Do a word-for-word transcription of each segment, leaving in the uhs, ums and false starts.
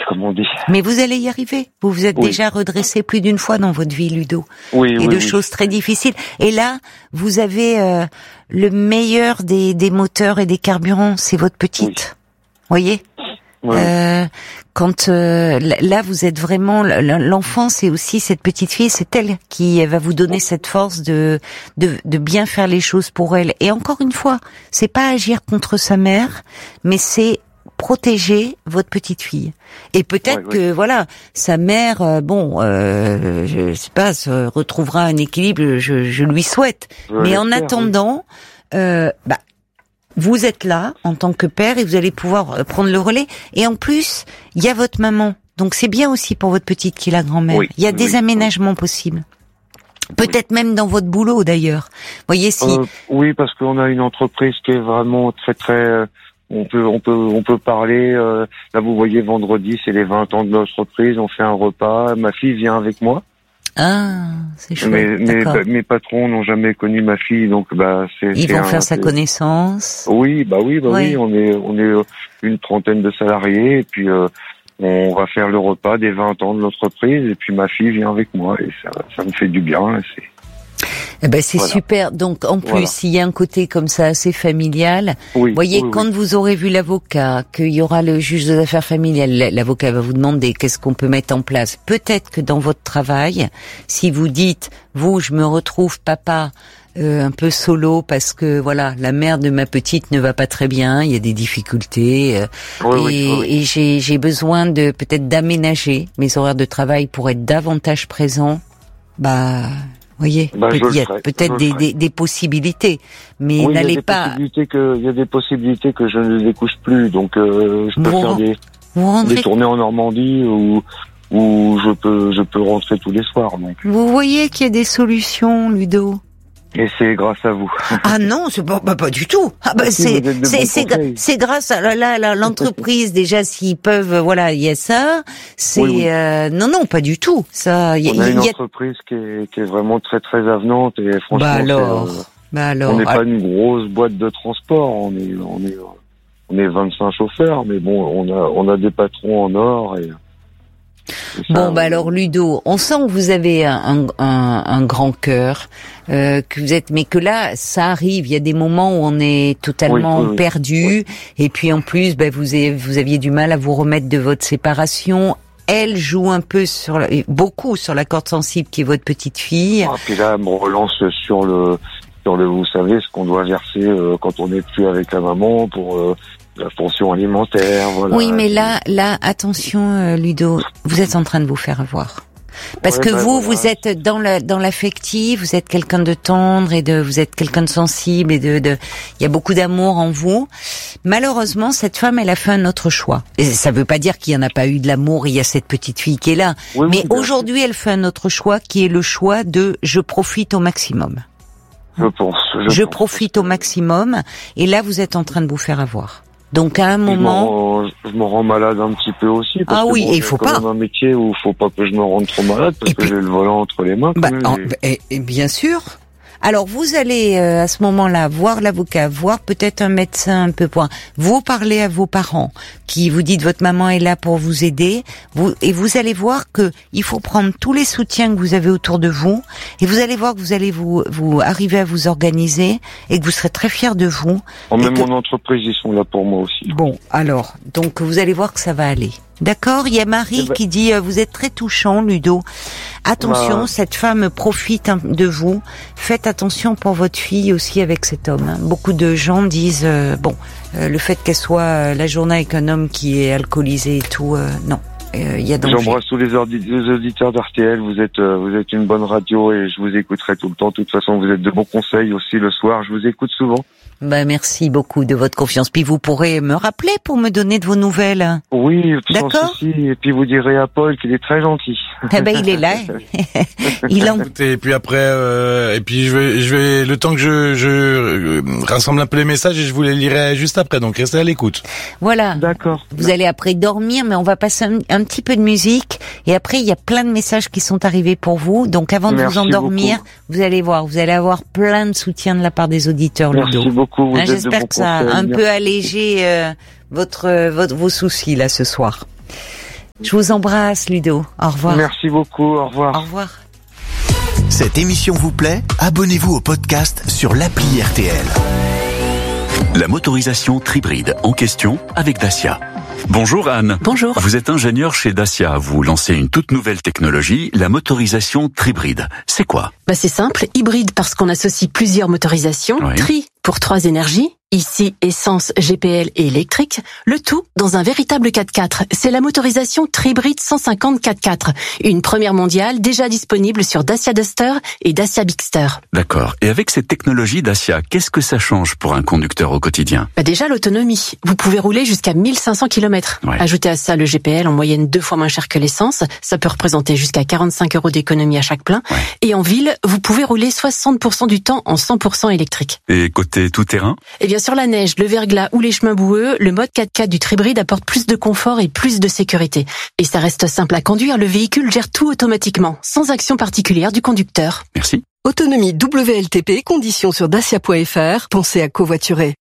comme on dit. Mais vous allez y arriver. Vous vous êtes oui. déjà redressé plus d'une fois dans votre vie, Ludo. Oui, et oui, de oui. choses très difficiles. Et là, vous avez euh, le meilleur des, des moteurs et des carburants, c'est votre petite. Oui. Voyez. Oui. Euh, quand euh, là, vous êtes vraiment l'enfant, c'est aussi cette petite fille, c'est elle qui va vous donner cette force de de, de bien faire les choses pour elle. Et encore une fois, c'est pas agir contre sa mère, mais c'est protéger votre petite fille. Et peut-être ouais, que ouais. voilà, sa mère, euh, bon, euh, je sais pas, se retrouvera un équilibre. Je, je lui souhaite. Je mais en attendant, oui. euh, bah. Vous êtes là en tant que père et vous allez pouvoir prendre le relais. Et en plus, il y a votre maman. Donc c'est bien aussi pour votre petite qui est la grand-mère. Oui, il y a des oui, aménagements oui. possibles. Peut-être oui. même dans votre boulot d'ailleurs. Voyez si. Euh, oui, parce qu'on a une entreprise qui est vraiment très très. Euh, on peut on peut on peut parler. Euh, là, vous voyez, vendredi, c'est les vingt ans de notre entreprise. On fait un repas. Ma fille vient avec moi. Ah, c'est chouette. Mais, mais bah, mes patrons n'ont jamais connu ma fille, donc bah c'est. Ils c'est vont un, faire sa c'est... connaissance. Oui, bah oui, bah ouais. oui. On est on est une trentaine de salariés et puis euh, on va faire le repas des vingt ans de l'entreprise et puis ma fille vient avec moi et ça ça me fait du bien. C'est. Eh ben c'est voilà. super. Donc en plus, voilà. il y a un côté comme ça assez familial. Oui, voyez, oui, quand oui. vous aurez vu l'avocat, qu'il y aura le juge des affaires familiales, l'avocat va vous demander qu'est-ce qu'on peut mettre en place. Peut-être que dans votre travail, si vous dites, vous, je me retrouve papa euh, un peu solo parce que voilà, la mère de ma petite ne va pas très bien, il y a des difficultés euh, oui, et, oui, oui. et j'ai, j'ai besoin de peut-être d'aménager mes horaires de travail pour être davantage présent. Bah voyez, bah, il y a peut-être des, des, des possibilités, mais oui, n'allez pas. Il y a des possibilités que je ne les couche plus, donc euh, je peux vous, faire des, rendrez... des tournées en Normandie où où je peux je peux rentrer tous les soirs. Donc. Vous voyez qu'il y a des solutions, Ludo. Et c'est grâce à vous. Ah non, c'est pas, bah, pas du tout. Ah bah c'est c'est c'est, gra- c'est grâce à la, la, la, l'entreprise déjà s'ils peuvent, voilà, il y a ça. C'est oui, oui. Euh, non non pas du tout. Ça. Y, on a y, une y a... entreprise qui est qui est vraiment très très avenante et franchement. Bah alors. Euh, bah alors. On n'est ah. pas une grosse boîte de transport. On est on est on est vingt-cinq chauffeurs, mais bon, on a on a des patrons en or et. Ça, bon, bah alors Ludo, on sent que vous avez un, un, un grand cœur, euh, que vous êtes, mais que là, ça arrive. Il y a des moments où on est totalement oui, oui, perdu, oui. et puis en plus, bah, vous avez, vous aviez du mal à vous remettre de votre séparation. Elle joue un peu sur, la, beaucoup sur la corde sensible qui est votre petite fille. Ah, puis là, elle me relance sur le, sur le, vous savez, ce qu'on doit verser euh, quand on n'est plus avec la maman pour. Euh, La pension alimentaire, voilà. Oui, mais là, là, attention, euh, Ludo, vous êtes en train de vous faire avoir. Parce ouais, que ben vous, voilà. vous êtes dans la, dans l'affectif, vous êtes quelqu'un de tendre et de, vous êtes quelqu'un de sensible et de, de, il y a beaucoup d'amour en vous. Malheureusement, cette femme, elle a fait un autre choix. Et ça veut pas dire qu'il y en a pas eu de l'amour, il y a cette petite fille qui est là. Oui, mais oui, aujourd'hui, elle fait un autre choix qui est le choix de je profite au maximum. Je pense. Je, je pense. profite au maximum. Et là, vous êtes en train de vous faire avoir. Donc à un moment, je me rends malade un petit peu aussi parce ah que oui, bon, et il faut quand pas même un métier où il faut pas que je me rende trop malade parce et que puis, j'ai le volant entre les mains. Bah, même, en, et... Et, et bien sûr. Alors vous allez euh, à ce moment-là voir l'avocat, voir peut-être un médecin un peu point. Vous parlez à vos parents qui vous dites votre maman est là pour vous aider. Vous et vous allez voir que il faut prendre tous les soutiens que vous avez autour de vous et vous allez voir que vous allez vous vous arriver à vous organiser et que vous serez très fiers de vous. En même que... mon entreprise ils sont là pour moi aussi. Bon alors donc vous allez voir que ça va aller. D'accord, il y a Marie eh ben... qui dit euh, vous êtes très touchant, Ludo. Attention, bah... cette femme profite de vous. Faites attention pour votre fille aussi avec cet homme. Hein. Beaucoup de gens disent euh, bon, euh, le fait qu'elle soit euh, la journée avec un homme qui est alcoolisé et tout, euh, non. Euh, y a danger. J'embrasse tous les, ordi- les auditeurs d'R T L. Vous êtes euh, vous êtes une bonne radio et je vous écouterai tout le temps. De toute façon, vous êtes de bons conseils aussi le soir. Je vous écoute souvent. Ben merci beaucoup de votre confiance. Puis vous pourrez me rappeler pour me donner de vos nouvelles. Oui, d'accord. Sans souci. Et puis vous direz à Paul qu'il est très gentil. Eh ben il est là. il en. Et puis après, euh, et puis je vais, je vais le temps que je, je euh, rassemble un peu les messages et je vous les lirai juste après. Donc restez à l'écoute. Voilà. D'accord. Vous allez après dormir, mais on va passer un, un petit peu de musique et après il y a plein de messages qui sont arrivés pour vous. Donc avant de Merci vous endormir, beaucoup. Vous allez voir, vous allez avoir plein de soutien de la part des auditeurs. Merci Ludo. beaucoup. Vous hein, êtes j'espère de que ça a un conseils. peu allégé euh, votre, votre vos soucis là ce soir. Je vous embrasse, Ludo. Au revoir. Merci beaucoup. Au revoir. Au revoir. Cette émission vous plaît ? Abonnez-vous au podcast sur l'appli R T L. La motorisation Tribride en question avec Dacia. Bonjour Anne. Bonjour. Vous êtes ingénieur chez Dacia. Vous lancez une toute nouvelle technologie, la motorisation Tribride. C'est quoi ? Bah c'est simple, hybride parce qu'on associe plusieurs motorisations, Oui. tri pour trois énergies, ici essence, G P L et électrique, le tout dans un véritable quatre-quatre. C'est la motorisation Tribride cent cinquante quatre-quatre, une première mondiale déjà disponible sur Dacia Duster et Dacia Bigster. D'accord. Et avec cette technologie Dacia, qu'est-ce que ça change pour un conducteur au quotidien ? Bah déjà l'autonomie, vous pouvez rouler jusqu'à mille cinq cents kilomètres. Ouais. Ajoutez à ça le G P L en moyenne deux fois moins cher que l'essence, ça peut représenter jusqu'à quarante-cinq euros d'économie à chaque plein. Ouais. Et en ville, vous pouvez rouler soixante pour cent du temps en cent pour cent électrique. Et côté tout-terrain ? Et bien sur la neige, le verglas ou les chemins boueux, le mode quatre-quatre du Tribride apporte plus de confort et plus de sécurité. Et ça reste simple à conduire, le véhicule gère tout automatiquement, sans action particulière du conducteur. Merci. Autonomie W L T P, conditions sur dacia point f r. Pensez à covoiturer.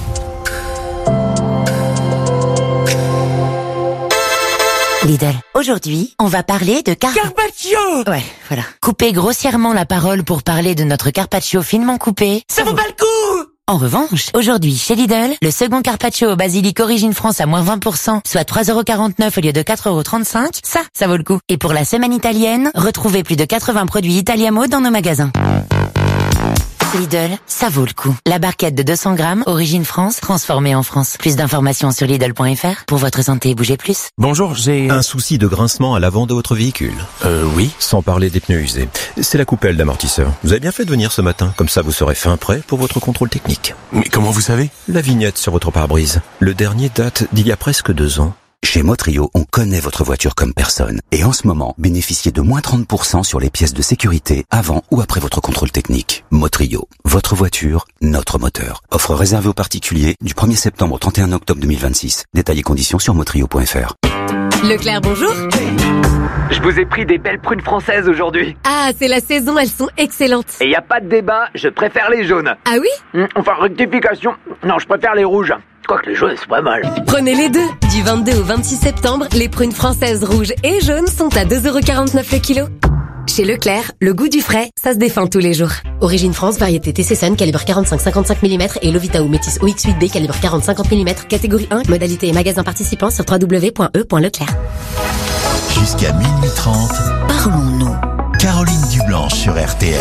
Lidl. Aujourd'hui, on va parler de car... Carpaccio! Ouais, voilà. Couper grossièrement la parole pour parler de notre carpaccio finement coupé. Ça vaut pas le coup! En revanche, aujourd'hui, chez Lidl, le second carpaccio au basilic origine France à moins vingt pour cent, soit trois euros quarante-neuf au lieu de quatre euros trente-cinq, ça, ça vaut le coup. Et pour la semaine italienne, retrouvez plus de quatre-vingts produits Italiamo dans nos magasins. Lidl, ça vaut le coup. La barquette de deux cents grammes, origine France, transformée en France. Plus d'informations sur Lidl point f r. Pour votre santé, bougez plus. Bonjour, j'ai... Un souci de grincement à l'avant de votre véhicule. Euh, oui. Sans parler des pneus usés. C'est la coupelle d'amortisseur. Vous avez bien fait de venir ce matin. Comme ça, vous serez fin prêt pour votre contrôle technique. Mais comment vous savez ? La vignette sur votre pare-brise. Le dernier date d'il y a presque deux ans. Chez Motrio, on connaît votre voiture comme personne. Et en ce moment, bénéficiez de moins trente pour cent sur les pièces de sécurité avant ou après votre contrôle technique. Motrio, votre voiture, notre moteur. Offre réservée aux particuliers du premier septembre au trente et un octobre deux mille vingt-six. Détails et conditions sur motrio point f r. Leclerc, bonjour. Je vous ai pris des belles prunes françaises aujourd'hui. Ah, c'est la saison, elles sont excellentes. Et y a pas de débat, je préfère les jaunes. Ah oui ? Mmh, Enfin, rectification. Non, je préfère les rouges. Quoique les jaunes, c'est pas mal. Prenez les deux. Du vingt-deux au vingt-six septembre, les prunes françaises rouges et jaunes sont à deux euros quarante-neuf le kilo. Chez Leclerc, le goût du frais, ça se défend tous les jours. Origine France, variété T C Sun, calibre quarante-cinq cinquante-cinq millimètres et Lovita ou Métis O X huit B, calibre quarante cinquante millimètres, catégorie un, modalité et magasin participant sur w w w point e point leclerc. Jusqu'à minuit trente, Parlons-nous. Caroline Dublanche sur R T L.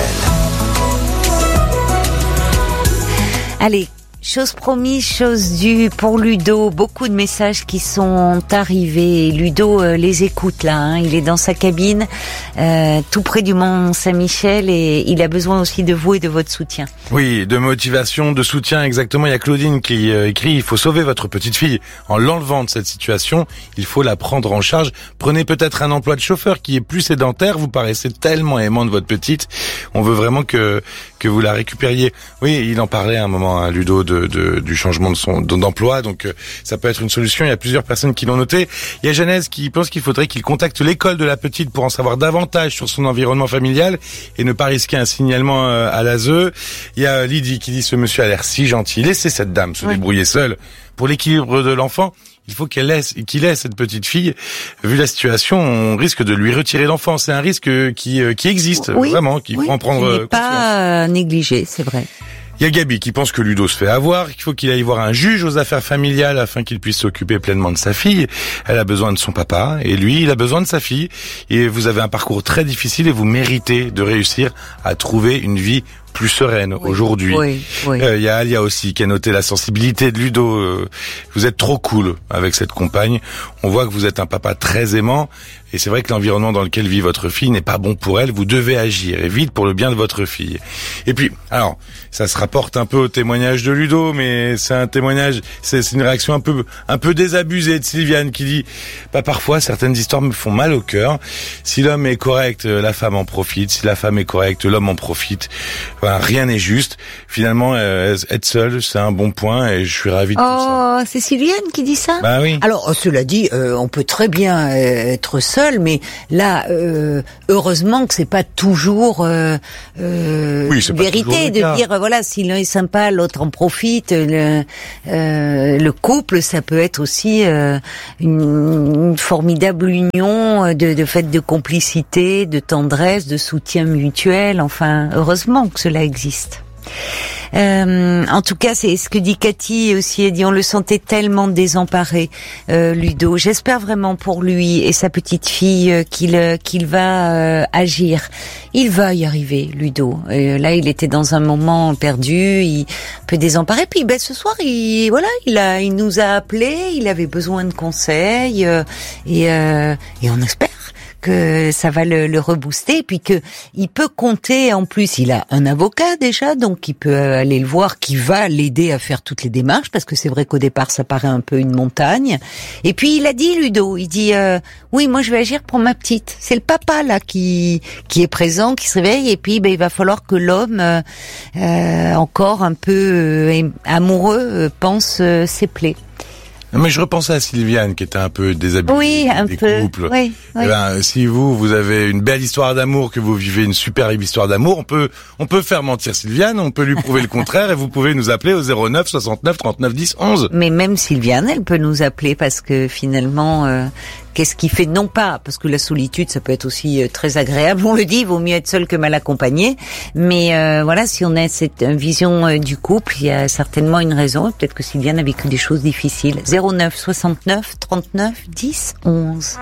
Allez. Chose promise, chose due pour Ludo. Beaucoup de messages qui sont arrivés. Ludo euh, les écoute là. Hein. Il est dans sa cabine, euh, tout près du Mont Saint-Michel, et il a besoin aussi de vous et de votre soutien. Oui, de motivation, de soutien, exactement. Il y a Claudine qui euh, écrit « Il faut sauver votre petite fille en l'enlevant de cette situation. Il faut la prendre en charge. Prenez peut-être un emploi de chauffeur qui est plus sédentaire. Vous paraissez tellement aimant de votre petite. On veut vraiment que que vous la récupériez. » Oui, il en parlait à un moment, hein, Ludo, de De, de, du changement de son d'emploi, donc euh, ça peut être une solution. Il y a plusieurs personnes qui l'ont noté. Il y a Genèse qui pense qu'il faudrait qu'il contacte l'école de la petite pour en savoir davantage sur son environnement familial et ne pas risquer un signalement euh, à l'A S E. Il y a Lydie qui dit ce monsieur a l'air si gentil. Laissez cette dame se oui. débrouiller seule. Pour l'équilibre de l'enfant, il faut qu'elle laisse, qu'il ait cette petite fille. Vu la situation, on risque de lui retirer l'enfant. C'est un risque qui qui existe oui. vraiment, qu'il oui. faut en prendre conscience. Il n'est pas négligé, c'est vrai. Il y a Gabi qui pense que Ludo se fait avoir, qu'il faut qu'il aille voir un juge aux affaires familiales afin qu'il puisse s'occuper pleinement de sa fille. Elle a besoin de son papa et lui, il a besoin de sa fille. Et vous avez un parcours très difficile et vous méritez de réussir à trouver une vie plus sereine oui, aujourd'hui. Oui, oui. Euh, y a Alia aussi qui a noté la sensibilité de Ludo. Euh, vous êtes trop cool avec cette compagne. On voit que vous êtes un papa très aimant. Et c'est vrai que l'environnement dans lequel vit votre fille n'est pas bon pour elle. Vous devez agir, et vite, pour le bien de votre fille. Et puis, alors, ça se rapporte un peu au témoignage de Ludo, mais c'est un témoignage, c'est, c'est une réaction un peu, un peu désabusée de Sylviane qui dit, bah, parfois, certaines histoires me font mal au cœur. Si l'homme est correct, la femme en profite. Si la femme est correcte, l'homme en profite. Enfin, rien n'est juste. Finalement, euh, être seul, c'est un bon point et je suis ravi de oh, tout ça. Oh, c'est Sylviane qui dit ça? Bah oui. Alors, cela dit, euh, on peut très bien euh, être seul, mais là, euh, heureusement que c'est pas toujours euh, euh, oui, c'est vérité pas toujours le de cas. dire, voilà, si l'un est sympa, l'autre en profite. Le, euh, le couple, ça peut être aussi euh, une, une formidable union de, de fait de complicité, de tendresse, de soutien mutuel. Enfin, heureusement que cela existe. Euh, en tout cas, c'est ce que dit Cathy aussi. Elle dit, on le sentait tellement désemparé, euh, Ludo. J'espère vraiment pour lui et sa petite fille euh, qu'il euh, qu'il va euh, agir. Il va y arriver, Ludo. Euh, là, il était dans un moment perdu, il un peu désemparé. Puis, ben, ce soir, il voilà, il a, il nous a appelés. Il avait besoin de conseils euh, et euh, et on espère que ça va le, le rebooster, et puis que il peut compter. En plus, il a un avocat déjà, donc il peut aller le voir, qui va l'aider à faire toutes les démarches, parce que c'est vrai qu'au départ ça paraît un peu une montagne. Et puis il a dit, Ludo, il dit euh, oui, moi je vais agir pour ma petite. C'est le papa là qui qui est présent, qui se réveille, et puis ben il va falloir que l'homme euh, euh, encore un peu euh, amoureux euh, pense euh, ses plaies. Mais je repensais à Sylviane qui était un peu déshabillée oui, un des peu. couples. Oui, oui. Eh ben, si vous, vous avez une belle histoire d'amour, que vous vivez une superbe histoire d'amour, on peut, on peut faire mentir Sylviane, on peut lui prouver le contraire, et vous pouvez nous appeler au zéro neuf soixante-neuf trente-neuf dix onze. Mais même Sylviane, elle peut nous appeler, parce que finalement, euh, qu'est-ce qui fait, non pas, parce que la solitude, ça peut être aussi euh, très agréable, on le dit, il vaut mieux être seul que mal accompagné, mais euh, voilà, si on a cette euh, vision euh, du couple, il y a certainement une raison, peut-être que Sylviane a vécu des choses difficiles. zéro neuf soixante-neuf trente-neuf dix onze.